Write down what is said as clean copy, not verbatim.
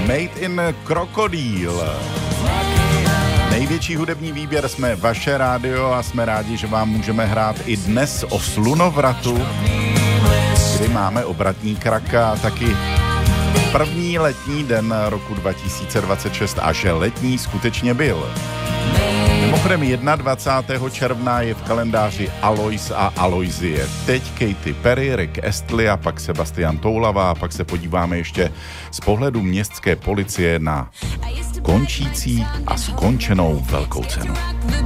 Made in Krokodýl. Největší hudební výběr jsme Vaše rádio a jsme rádi, že vám můžeme hrát i dnes o slunovratu, kdy máme obratní kraka a taky první letní den roku 2026 a že letní skutečně byl. Mimochodem 21. června je v kalendáři Alois a Aloisie. Teď Katy Perry, Rick Astley a pak Sebastian Toulava a pak se podíváme ještě z pohledu městské policie na končící a skončenou velkou cenu.